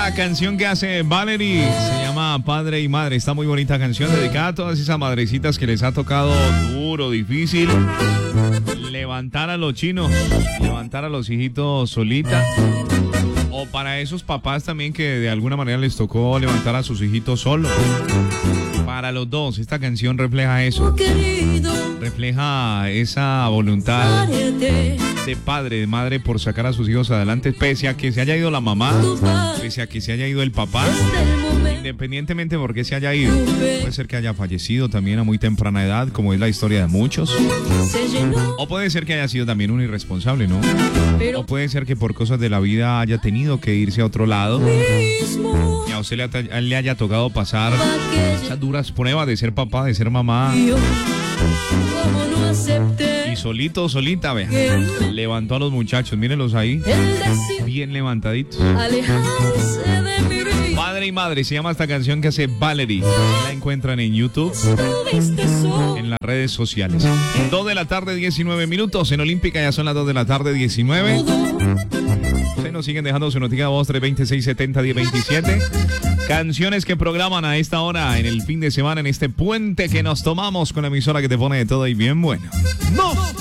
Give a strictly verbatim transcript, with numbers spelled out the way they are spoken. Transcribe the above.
esta canción que hace Valerie se llama Padre y Madre. Está muy bonita canción, dedicada a todas esas madrecitas que les ha tocado duro, difícil levantar a los chinos, levantar a los hijitos solita. O para esos papás también que de alguna manera les tocó levantar a sus hijitos solos. Para los dos, esta canción refleja eso. Refleja esa voluntad de padre, de madre por sacar a sus hijos adelante, pese a que se haya ido la mamá, pese a que se haya ido el papá, independientemente por qué se haya ido. Puede ser que haya fallecido también a muy temprana edad, como es la historia de muchos. O puede ser que haya sido también un irresponsable, ¿no? O puede ser que por cosas de la vida haya tenido que irse a otro lado y a usted le, le haya tocado pasar esas duras pruebas de ser papá, de ser mamá. Y solito, solita, vea, levantó a los muchachos, mírenlos ahí, bien levantaditos. Padre y Madre, se llama esta canción que hace Valerie. La encuentran en YouTube, en las redes sociales. dos de la tarde, diecinueve minutos. En Olímpica ya son las dos de la tarde, diecinueve. Ustedes nos siguen dejando su noticia de voz tres dos seis, siete cero, uno cero dos siete. Canciones que programan a esta hora en el fin de semana, en este puente que nos tomamos con la emisora que te pone de todo y bien bueno. ¡No!